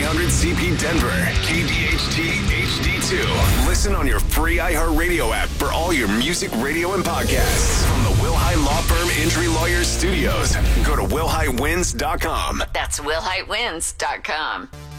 1300 CP Denver, KDHT HD2. Listen on your free iHeartRadio app for all your music, radio, and podcasts. From the Wilhite Law Firm Injury Lawyers Studios, go to wilhitewins.com. That's wilhitewins.com.